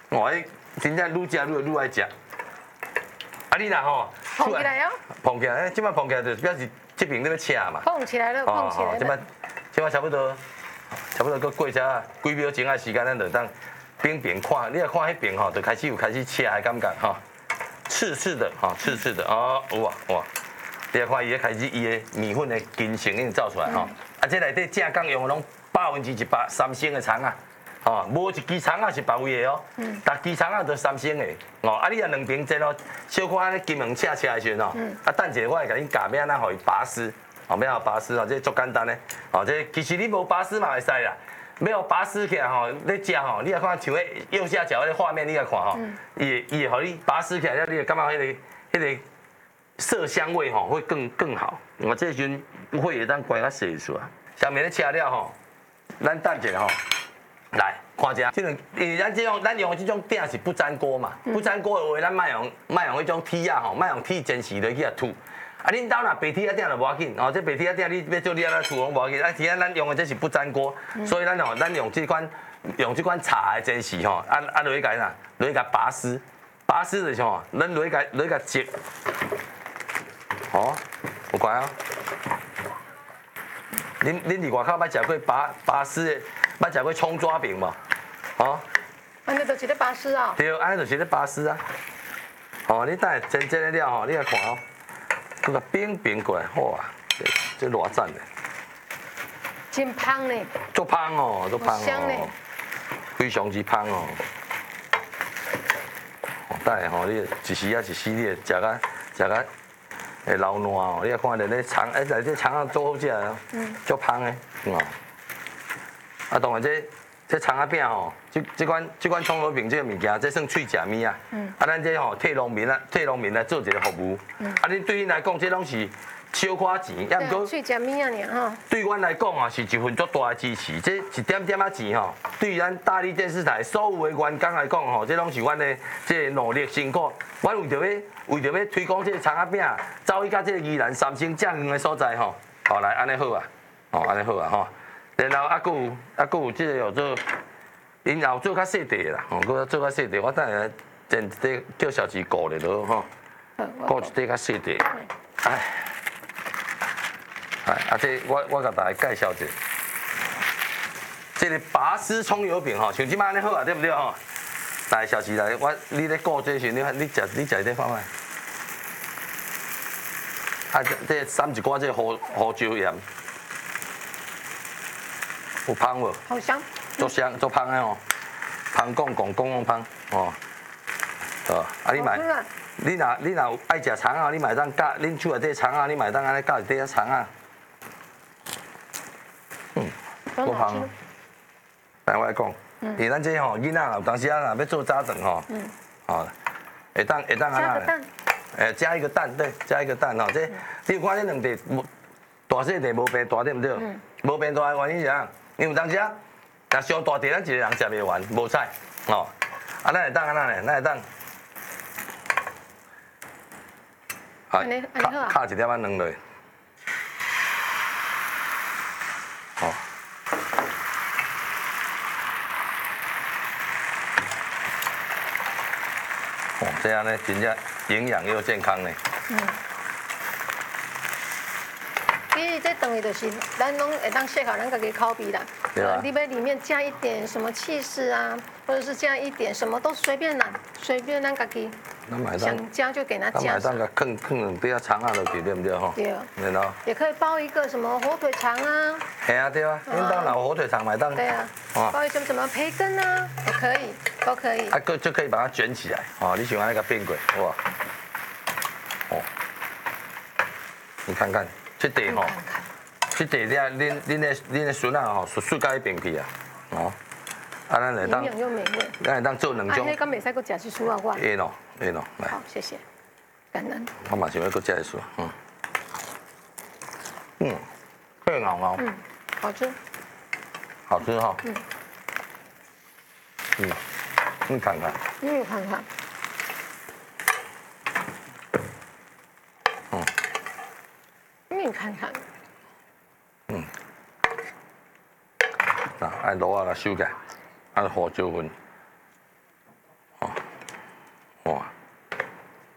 哇，真正愈食愈爱食。啊，你若吼， 捧起来哦， 捧起来，即摆捧起来就表示这边在要吃嘛。 捧起来了，捧起来了。 即摆差不多搁过只几秒钟的时间，咱就当边看，你若看迄边吼，就开始吃的感觉吼，刺刺的吼，刺刺的哦，有啊哇！你看伊咧开始伊的米粉的筋性已经走出来吼，啊，这内底正港用的拢100%三星的葱啊。哦，无一支葱啊是别位的哦，逐支葱啊都三星的哦。啊，你啊两边煎哦，小可安尼金黄赤的时阵哦，啊等者我会甲你教要安怎互伊拔丝，哦，要互拔丝哦，这足简单的，哦，这其实你无拔丝嘛会使啦，要拔丝起来吼，你食吼，你来看像迄右下角迄个画面，你来看吼，伊会互你拔丝起来，你会感觉迄个色香味吼会更好。我这时阵会当关较细数啊，下面咧吃了吼，咱等者吼。来看一下，这种咱用的这种鼎是不粘锅嘛，不粘锅的话，咱卖用迄种铁啊吼，卖用铁煎时落去啊吐。啊，恁兜若白铁啊鼎就无要紧，哦，这白铁啊鼎你要做你安怎吐拢无要紧。啊，其实咱用的这是不粘锅，所以咱用这款茶的煎时吼，落去甲落去甲拔丝，拔丝就是吼，咱落去甲折，哦，有乖啊。恁伫外口捌食过拔丝的？捌食过葱抓饼无？哦， 安尼就是咧拔丝啊。 对，安尼就是咧拔丝啊。哦，你等下煎的了吼，你来看哦，佮个冰过来，哇，这偌赞的。 真香呢。 足香哦，足香哦。 非常之香哦。等下吼，你一时啊一时，你食甲会老烂哦。你来看内底葱，内底葱啊做好食哦，足香的，哦。啊，当然这葱仔饼吼，这款葱油饼这个物件，这算脆食物啊。啊，咱这吼替农民来做一个服务。啊，你对恁来讲，这拢是小可钱，也毋过脆食物啊，尔吼。对阮来讲啊，是一份足大的支持。这一点点仔钱吼，对于咱大理电视台所有的员工来讲吼，这拢是阮的这努力辛苦。阮为着要推广这个葱仔饼，走去到这个宜兰三星正远的所在吼，好来安尼好啊，哦安尼好啊吼。然后还佫有这个有做，因后做较细地啦，吼，佫做较细地，我等下煎一块叫小鸡顾咧落吼，顾一块较细地，哎，啊这我甲大家介绍一下，这个拔丝葱油饼吼，像即摆安尼好啊，对不对吼？来小鸡来，你咧顾这时，你食这放来，啊这撒一寡这胡椒盐。有香无？ 好香， 足香足香的哦，香讲香哦，啊你若爱食葱啊，你买当加恁厝内底葱啊，你买当安尼加一块葱啊，足香。但我来讲，因为咱这吼囡仔有当时啊，若要做早顿吼，会当安那，加一个蛋，对，加一个蛋吼，这你有看这两地大细地无变大对不对？无变大的原因是啥？因为有当时啊，若上大地，咱一个人食袂完，无菜哦。啊，咱会当安那呢？咱会当，卡一点仔卵落，哦。哦，这样呢，真正营养又健康呢。 其实这等于就是咱拢会当适合咱家己口味啦。你要里面加一点什么起司啊，或者是加一点什么都随便啦，随便咱家己想加就给它加。 咱买当放两块葱啊落去，对不对吼？ 对。 然后也可以包一个什么火腿肠啊。 系啊，对啊，恁当有火腿肠买当。 对啊。包一什么培根啊，也可以，都可以。 啊，就可以把它卷起来，哦，你喜欢那个变轨，哇，哦，你看看。这地吼，这地了，恁的孙仔吼，顺到迄边去啊，哦，啊，咱来当， 营养又美味， 咱来当做两种。 啊，迄敢袂使搁食一束啊，我。 会咯，来。 好，谢谢，感恩。 我嘛想要搁食一束，会咬。 好吃。 好吃哈。你看看。 看看。你看看。 那按螺啊，收起来，按胡椒粉。